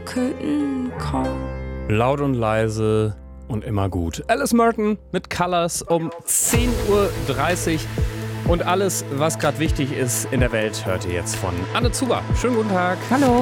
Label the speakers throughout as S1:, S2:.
S1: curtain call.
S2: Laut und leise und immer gut. Alice Merton mit Colors um 10:30 Uhr. Und alles, was gerade wichtig ist in der Welt, hört ihr jetzt von Anne Zuber. Schönen guten Tag.
S3: Hallo.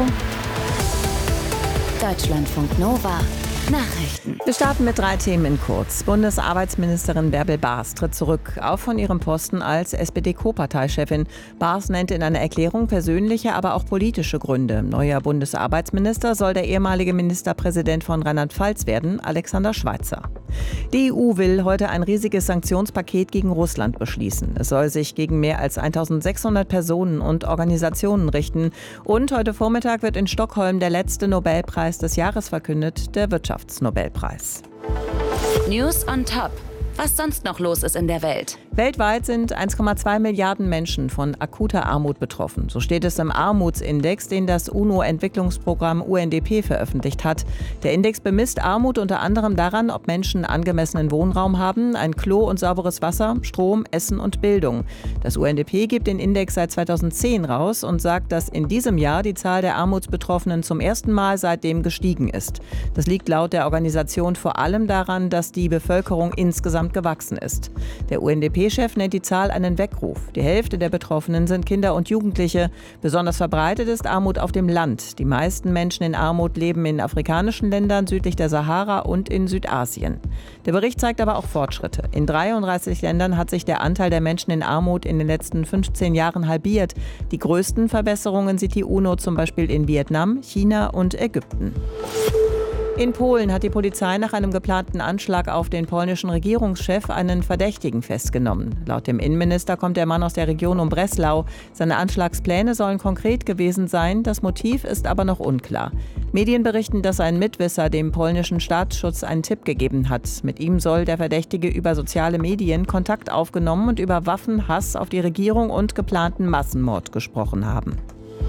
S4: Deutschlandfunk Nova. Nachrichten.
S3: Wir starten mit 3 Themen in kurz. Bundesarbeitsministerin Bärbel Baas tritt zurück, auch von ihrem Posten als SPD-Co-Parteichefin. Baas nennt in einer Erklärung persönliche, aber auch politische Gründe. Neuer Bundesarbeitsminister soll der ehemalige Ministerpräsident von Rheinland-Pfalz werden, Alexander Schweitzer. Die EU will heute ein riesiges Sanktionspaket gegen Russland beschließen. Es soll sich gegen mehr als 1600 Personen und Organisationen richten. Und heute Vormittag wird in Stockholm der letzte Nobelpreis des Jahres verkündet, der Wirtschaftsnobelpreis.
S4: News on Top. Was sonst noch los ist in der Welt.
S3: Weltweit sind 1,2 Milliarden Menschen von akuter Armut betroffen. So steht es im Armutsindex, den das UNO-Entwicklungsprogramm UNDP veröffentlicht hat. Der Index bemisst Armut unter anderem daran, ob Menschen angemessenen Wohnraum haben, ein Klo und sauberes Wasser, Strom, Essen und Bildung. Das UNDP gibt den Index seit 2010 raus und sagt, dass in diesem Jahr die Zahl der Armutsbetroffenen zum ersten Mal seitdem gestiegen ist. Das liegt laut der Organisation vor allem daran, dass die Bevölkerung insgesamt gewachsen ist. Der UNDP-Chef nennt die Zahl einen Weckruf. Die Hälfte der Betroffenen sind Kinder und Jugendliche. Besonders verbreitet ist Armut auf dem Land. Die meisten Menschen in Armut leben in afrikanischen Ländern südlich der Sahara und in Südasien. Der Bericht zeigt aber auch Fortschritte. In 33 Ländern hat sich der Anteil der Menschen in Armut in den letzten 15 Jahren halbiert. Die größten Verbesserungen sieht die UNO zum Beispiel in Vietnam, China und Ägypten. In Polen hat die Polizei nach einem geplanten Anschlag auf den polnischen Regierungschef einen Verdächtigen festgenommen. Laut dem Innenminister kommt der Mann aus der Region um Breslau. Seine Anschlagspläne sollen konkret gewesen sein, das Motiv ist aber noch unklar. Medien berichten, dass ein Mitwisser dem polnischen Staatsschutz einen Tipp gegeben hat. Mit ihm soll der Verdächtige über soziale Medien Kontakt aufgenommen und über Waffen, Hass auf die Regierung und geplanten Massenmord gesprochen haben.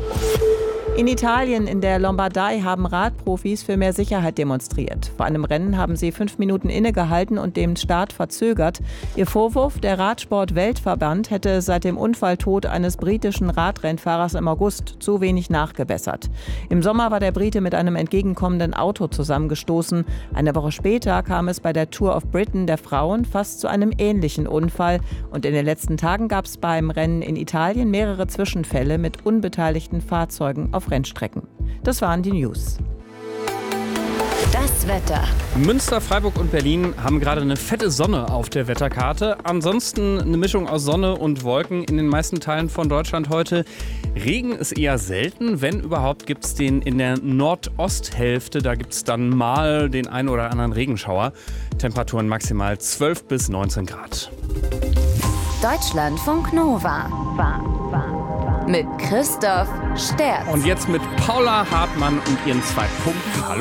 S3: In Italien, in der Lombardei, haben Radprofis für mehr Sicherheit demonstriert. Vor einem Rennen haben sie 5 Minuten innegehalten und den Start verzögert. Ihr Vorwurf, der Radsport-Weltverband hätte seit dem Unfalltod eines britischen Radrennfahrers im August zu wenig nachgebessert. Im Sommer war der Brite mit einem entgegenkommenden Auto zusammengestoßen. Eine Woche später kam es bei der Tour of Britain der Frauen fast zu einem ähnlichen Unfall. Und in den letzten Tagen gab es beim Rennen in Italien mehrere Zwischenfälle mit unbeteiligten Fahrzeugen auf Rennstrecken. Das waren die News.
S4: Das Wetter.
S2: Münster, Freiburg und Berlin haben gerade eine fette Sonne auf der Wetterkarte. Ansonsten eine Mischung aus Sonne und Wolken in den meisten Teilen von Deutschland heute. Regen ist eher selten. Wenn überhaupt, gibt es den in der Nordosthälfte. Da gibt es dann mal den einen oder anderen Regenschauer. Temperaturen maximal 12 bis 19 Grad.
S4: Deutschlandfunk Nova. Mit Christoph Sterz.
S2: Und jetzt mit Paula Hartmann und ihren 2 Punkten. Hallo.